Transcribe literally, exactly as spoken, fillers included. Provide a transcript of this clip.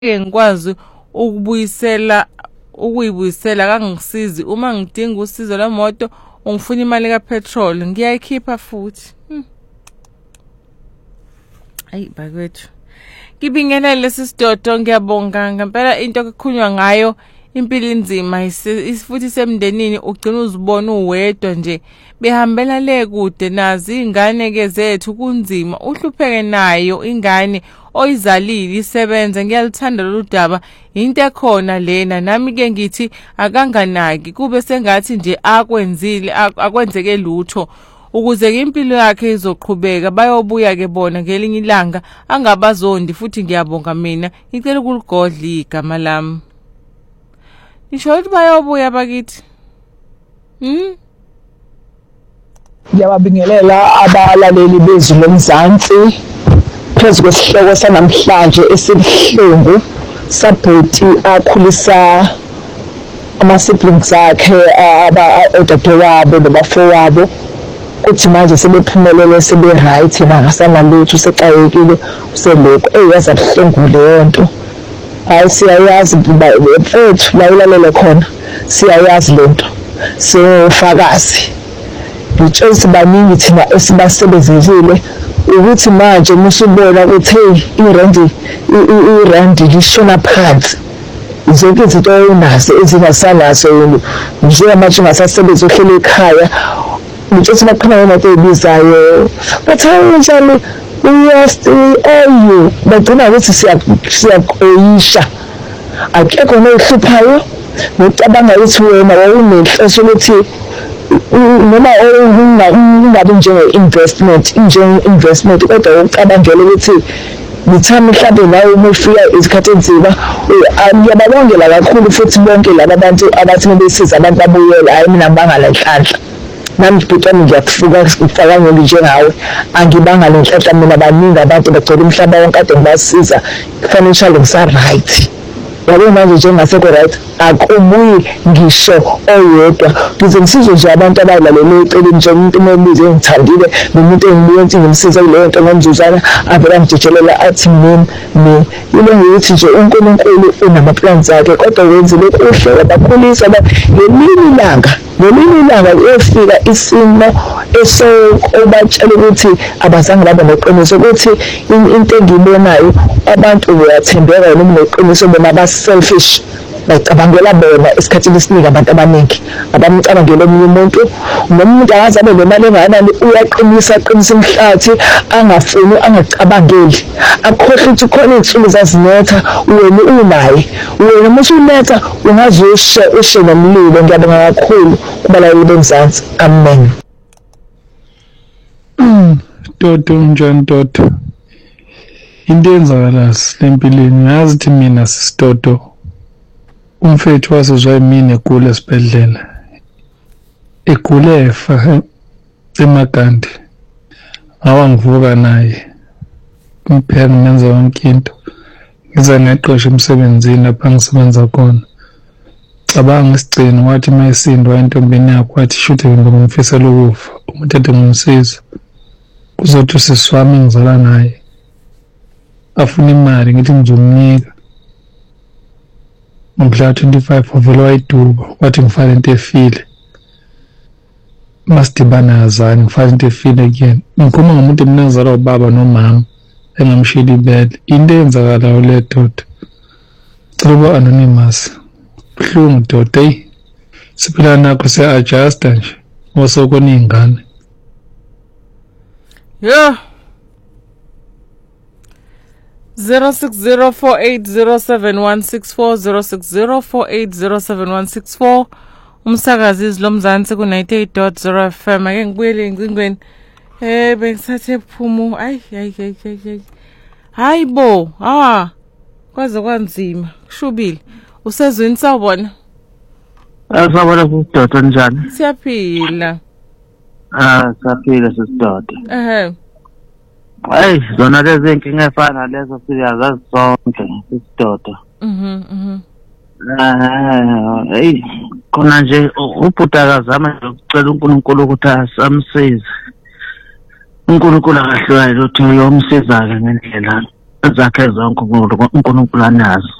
ke ngikwazi ukubuyisela ukuyibuyisela kangisizi uma ngidinga usizo lwemoto ungifuna imali kapetrol ngiyayikhipha futhi. Hmm. Ayi bakwethu. Ngibingelele sisidodo ngiyabonga ngempela into ekukhunywa ngayo impilo inzima isifuthi semndenini ugcina uzibona uwedwa nje behambela le kude nazi ingane ke zethu kunzima uhlupheke nayo ingane oyizalile isebenza ngiyalithanda lolu daba into ekhona lena nami ke ngithi akanganaki kube sengathi nje akwenzile akwenzeke lutho ukuze impilo yakhe izoqhubeka bayobuya ke bona ngelinye ilanga angabazondi futhi ngiyabonga mina ngicela ukuligodla igama lami. Isho ukuthi bayobuya bakithi. Hmm. Ngiyababingelela abalaleli bezwi lomzansi phezu kwesihloko sanamhlanje esibuhlungu sabhuti akhulisa ama-siblings akhe odadewabo nabafowabo kuthi manje sebephumelele sebe-right nangasanalutho usexakekile uselokhu eyaza buhlungu leyo nto. Hayi siyayazi mfethu la ulalele khona siyayazi lento siyofakazi ngitshela baningi thina esibasebenzile ukuthi manje musubona ukuthi hey irandi irandi lishona phansi zonke izinto onazo ezingasanazo nje manje ungasasebenza ohlele ekhaya ngitshela bakhona into ebizayo bathawu njalo yes ayu bagcina ukuthi siyakoyisha akekho nohluphayo ngicabanga ukuthi wena wawunenhloso ukuthi noma ungabe njenge-investment njenge-investment kodwa ucabangela ukuthi ngithami mhlawumbe nawe uma ufika izikhathi enzima ngiyababongela kakhulu futhi bonke laba bantu abathi besiza abantu abuyela hayi mina ngibangala inhlanhla nami ngibhekane ngiyakufuka ngifaka njengawe angibanga lenhlanhla mina baningi abantu bagcwele umhlaba wonke kade ngibasiza financial ngisa-right yabo manje njengasekho right akubuyi ngisho oyedwa ngize ngisize nje abantu abalalele eceleni njengomuntu omubize engithandile nomuntu engibuye nti ngimsiza kuleyo nto ngomzuzana avela ngitshelela athi mina mi yilo ngithi nje uNkulunkulu unama-plans akhe kodwa wenzile kuhle wabakhulisa ngelinye ilanga ngelinye ilanga uyofika isimo esobatshela ukuthi abazange babe neqiniso ukuthi into engiyibonayo abantu bayathembeka noma neqiniso bona ba-selfish bacabangela bona esikhathini esiningi abantu abaningi abamcabangela omunye umuntu noma umuntu angaze abe nemali engakanani uyaqinisa aqinisa umhlathi angafuni angacabangeli akhohle ukuthi khona iy'nsuku zazinetha wena unaye wena muthi unetha ungaze ushe ushe nomlilo. Ngiyabonga kakhulu kubalaleli bomzansi. Amen. Toto njani Toto into eyenzakala lempilweni yazi ukuthi mina sisitoto umfethu wasezwa yimini egula esibhedlela egule efa eMagandi awangivuka naye kuphela ngenza yonke into ngiza neqosha emsebenzini lapha ngisebenza khona cabanga isigcino wathi mayisindwa entombeni yakho wathi shuthe ngomfisela ukufa umthetho ngumsiza kuzothi siswami ngizala naye afuna imali ngithi ngizomnika ngomhla twenty-five ovela wayiduba wathi ngifale into efile masidibana yazani ngifale into efile again ngikhuluma ngomuntu emnazala ubaba nomama engamshiyela ibele into eyenzakalayo le Toto cela anonymous buhlungu Toto hey siphila nakho siya-adjusta nje osokona iy'ngane yo zero six zero four eight zero seven one six four zero six zero four eight zero seven one six four umsakazi izilomzansi ku ninety-eight point zero F M ake ngibuyele engcingweni eh bengisathe phumu ayi ayi ayi hayi bo ah kwaze kwanzima kushubile usezweni sawubona asabona sisidodo njani siyaphila ah siyaphila sisidodo ehe hey zona lezi inkinga efana lezo siyazazi zonke sisidodo mhm mhm ah hey khona nje ubhutakazama ukucela uNkulunkulu ukuthi asamsize uNkulunkulu akahlwaye ukuthi uyomsiza ke ngendlela zakhe zonke uNkulunkulu anazo.